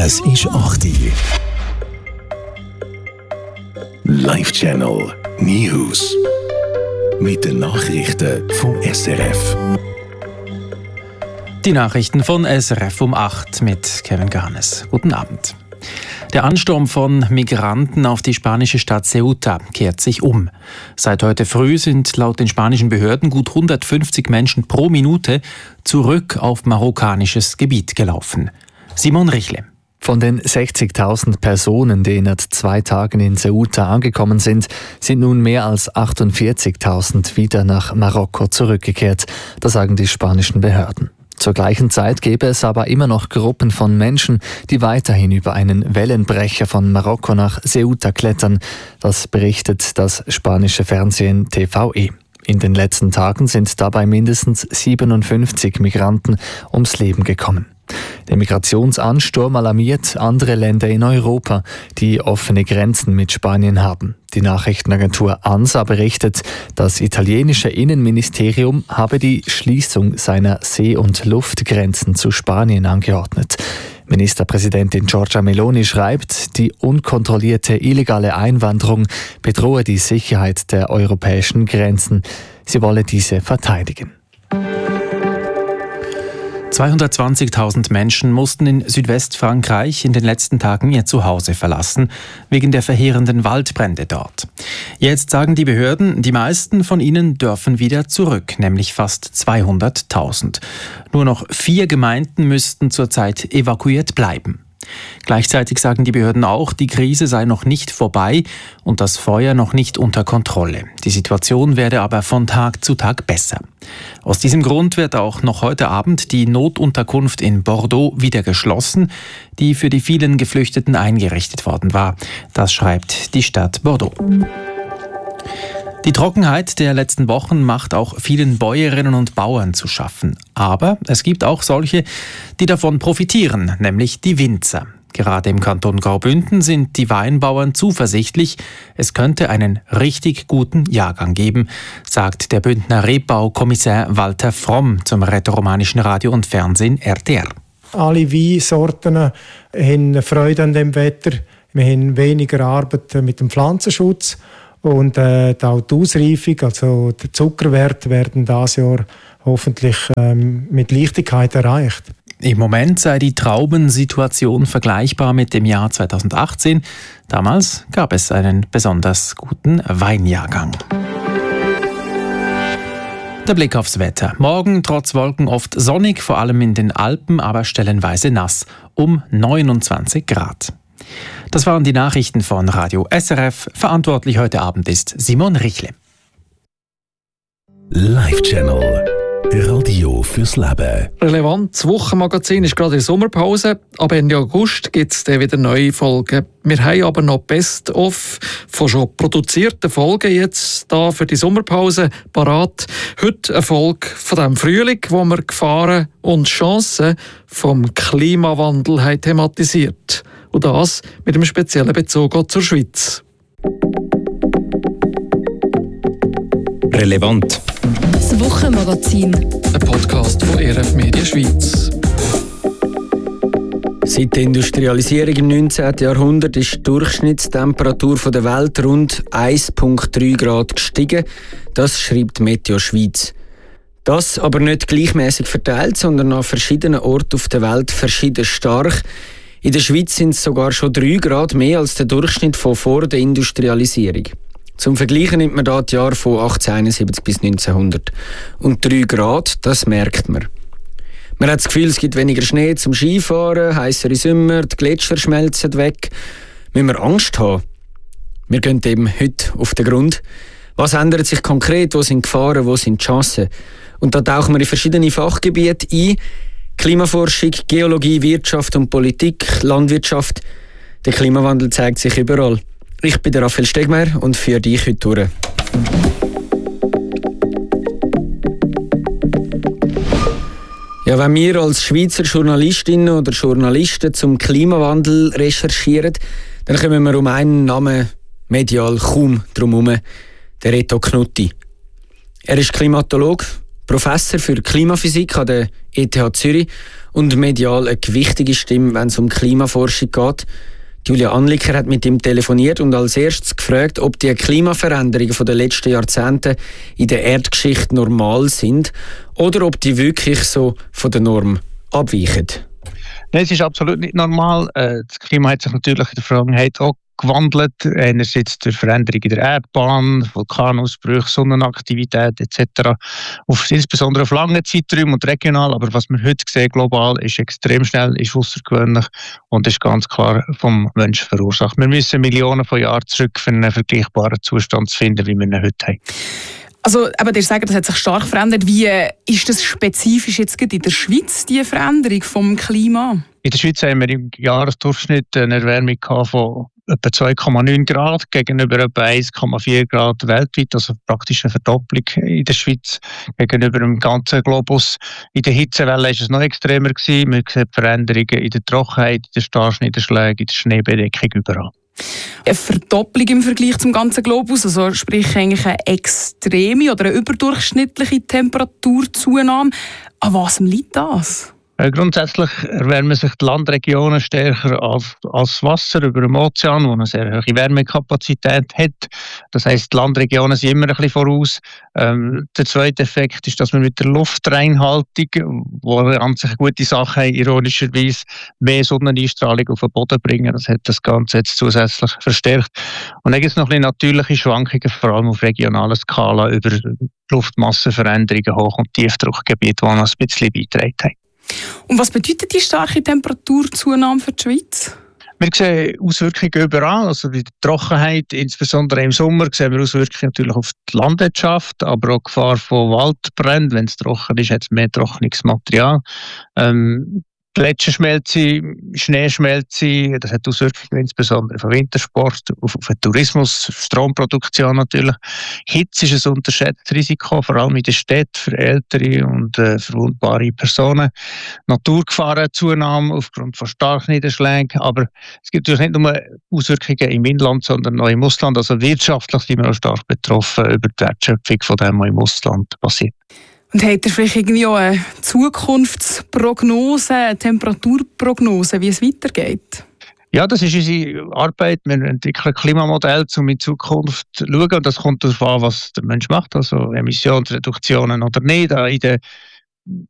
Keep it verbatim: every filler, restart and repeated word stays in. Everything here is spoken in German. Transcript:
Es ist acht Uhr. Live-Channel News. Mit den Nachrichten vom S R F. Die Nachrichten von S R F um acht mit Kevin Garnes. Guten Abend. Der Ansturm von Migranten auf die spanische Stadt Ceuta kehrt sich um. Seit heute früh sind laut den spanischen Behörden gut hundertfünfzig Menschen pro Minute zurück auf marokkanisches Gebiet gelaufen. Simon Richle. Von den sechzigtausend Personen, die in zwei Tagen in Ceuta angekommen sind, sind nun mehr als achtundvierzigtausend wieder nach Marokko zurückgekehrt. Das sagen die spanischen Behörden. Zur gleichen Zeit gäbe es aber immer noch Gruppen von Menschen, die weiterhin über einen Wellenbrecher von Marokko nach Ceuta klettern. Das berichtet das spanische Fernsehen T V E. In den letzten Tagen sind dabei mindestens siebenundfünfzig Migranten ums Leben gekommen. Der Migrationsansturm alarmiert andere Länder in Europa, die offene Grenzen mit Spanien haben. Die Nachrichtenagentur ANSA berichtet, das italienische Innenministerium habe die Schließung seiner See- und Luftgrenzen zu Spanien angeordnet. Ministerpräsidentin Giorgia Meloni schreibt, die unkontrollierte illegale Einwanderung bedrohe die Sicherheit der europäischen Grenzen. Sie wolle diese verteidigen. zweihundertzwanzigtausend Menschen mussten in Südwestfrankreich in den letzten Tagen ihr Zuhause verlassen, wegen der verheerenden Waldbrände dort. Jetzt sagen die Behörden, die meisten von ihnen dürfen wieder zurück, nämlich fast zweihunderttausend. Nur noch vier Gemeinden müssten zurzeit evakuiert bleiben. Gleichzeitig sagen die Behörden auch, die Krise sei noch nicht vorbei und das Feuer noch nicht unter Kontrolle. Die Situation werde aber von Tag zu Tag besser. Aus diesem Grund wird auch noch heute Abend die Notunterkunft in Bordeaux wieder geschlossen, die für die vielen Geflüchteten eingerichtet worden war. Das schreibt die Stadt Bordeaux. Die Trockenheit der letzten Wochen macht auch vielen Bäuerinnen und Bauern zu schaffen. Aber es gibt auch solche, die davon profitieren, nämlich die Winzer. Gerade im Kanton Graubünden sind die Weinbauern zuversichtlich, es könnte einen richtig guten Jahrgang geben, sagt der Bündner Rebbaukommissär Walter Fromm zum rätoromanischen Radio und Fernsehen R T R. Alle Weinsorten haben Freude an dem Wetter. Wir haben weniger Arbeit mit dem Pflanzenschutz. Und äh, auch die Ausreifung, also der Zuckerwert, werden dieses Jahr hoffentlich ähm, mit Leichtigkeit erreicht. Im Moment sei die Traubensituation vergleichbar mit dem Jahr zweitausendachtzehn. Damals gab es einen besonders guten Weinjahrgang. Der Blick aufs Wetter. Morgen trotz Wolken oft sonnig, vor allem in den Alpen, aber stellenweise nass, um neunundzwanzig Grad. Das waren die Nachrichten von Radio S R F. Verantwortlich heute Abend ist Simon Richle. Live-Channel. Radio fürs Leben. Relevant, das Wochenmagazin ist gerade in der Sommerpause, aber Ende August gibt es dann wieder neue Folgen. Wir haben aber noch Best-of von schon produzierten Folgen jetzt da für die Sommerpause parat. Heute eine Folge von dem Frühling, wo wir Gefahren und Chancen vom Klimawandel haben thematisiert. Und das mit einem speziellen Bezug auch zur Schweiz. Relevant. Das Wochenmagazin. Ein Podcast von R F Media Schweiz. Seit der Industrialisierung im neunzehnten Jahrhundert ist die Durchschnittstemperatur der Welt rund eins Komma drei Grad gestiegen. Das schreibt Meteo Schweiz. Das aber nicht gleichmäßig verteilt, sondern an verschiedenen Orten auf der Welt verschieden stark. In der Schweiz sind es sogar schon drei Grad mehr als der Durchschnitt von vor der Industrialisierung. Zum Vergleichen nimmt man da die Jahre von achtzehnhunderteinundsiebzig bis neunzehnhundert. Und drei Grad, das merkt man. Man hat das Gefühl, es gibt weniger Schnee zum Skifahren, heissere Sommer, die Gletscher schmelzen weg. Müssen wir Angst haben? Wir gehen eben heute auf den Grund. Was ändert sich konkret? Wo sind Gefahren? Wo sind die Chancen? Und da tauchen wir in verschiedene Fachgebiete ein. Klimaforschung, Geologie, Wirtschaft und Politik, Landwirtschaft. Der Klimawandel zeigt sich überall. Ich bin der Raphael Stegmeier und führe dich heute durch. Ja, wenn wir als Schweizer Journalistinnen oder Journalisten zum Klimawandel recherchieren, dann kommen wir um einen Namen medial kaum drum herum, der Reto Knutti. Er ist Klimatologe, Professor für Klimaphysik an der E T H Zürich und medial eine gewichtige Stimme, wenn es um Klimaforschung geht. Julia Anliker hat mit ihm telefoniert und als erstes gefragt, ob die Klimaveränderungen der letzten Jahrzehnte in der Erdgeschichte normal sind oder ob die wirklich so von der Norm abweichen. Nein, es ist absolut nicht normal. Das Klima hat sich natürlich in der Vergangenheit auch gewandelt, einerseits durch Veränderungen in der Erdbahn, Vulkanausbrüche, Sonnenaktivität et cetera. Auf, insbesondere auf lange Zeiträume und regional, aber was wir heute sehen global, ist extrem schnell, ist außergewöhnlich und ist ganz klar vom Menschen verursacht. Wir müssen Millionen von Jahren zurück, für einen vergleichbaren Zustand zu finden, wie wir ihn heute haben. Also, aber ihr sagt, das hat sich stark verändert. Wie ist das spezifisch jetzt in der Schweiz, die Veränderung vom Klima? In der Schweiz haben wir im Jahresdurchschnitt eine Erwärmung von etwa zwei Komma neun Grad gegenüber etwa eins Komma vier Grad weltweit, also praktisch eine Verdopplung in der Schweiz gegenüber dem ganzen Globus. In der Hitzewelle war es noch extremer gewesen. Man sieht Veränderungen in der Trockenheit, in den Starkniederschlägen, in der Schneebedeckung überall. Eine Verdopplung im Vergleich zum ganzen Globus, also sprich eigentlich eine extreme oder eine überdurchschnittliche Temperaturzunahme. An was liegt das? Grundsätzlich erwärmen sich die Landregionen stärker als, als Wasser über dem Ozean, wo eine sehr hohe Wärmekapazität hat. Das heisst, die Landregionen sind immer ein bisschen voraus. Ähm, der zweite Effekt ist, dass wir mit der Luftreinhaltung, wo wir an sich eine gute Sache haben, ironischerweise mehr Sonneneinstrahlung auf den Boden bringen. Das hat das Ganze jetzt zusätzlich verstärkt. Und dann gibt es noch ein bisschen natürliche Schwankungen, vor allem auf regionaler Skala, über Luftmassenveränderungen, Hoch- und Tiefdruckgebiete, die noch ein bisschen beigetragen haben. Und was bedeutet die starke Temperaturzunahme für die Schweiz? Wir sehen Auswirkungen überall, also bei der Trockenheit, insbesondere im Sommer, sehen wir Auswirkungen natürlich auf die Landwirtschaft, aber auch Gefahr von Waldbränden. Wenn es trocken ist, hat es mehr trockenes Material. Ähm, Gletscherschmelze, Schneeschmelze, das hat Auswirkungen insbesondere auf Wintersport, auf, auf den Tourismus, Stromproduktion natürlich. Hitze ist ein unterschätztes Risiko, vor allem in den Städten für ältere und äh, verwundbare Personen. Naturgefahrenzunahme aufgrund von Starkniederschlägen, aber es gibt natürlich nicht nur Auswirkungen im Inland, sondern auch im Ausland. Also wirtschaftlich sind wir auch stark betroffen über die Wertschöpfung von dem, was im Ausland passiert. Und habt ihr vielleicht irgendwie auch eine Zukunftsprognose, eine Temperaturprognose, wie es weitergeht? Ja, das ist unsere Arbeit. Wir entwickeln Klimamodelle, um in Zukunft zu schauen. Und das kommt darauf an, was der Mensch macht, also Emissionsreduktionen oder nicht. In den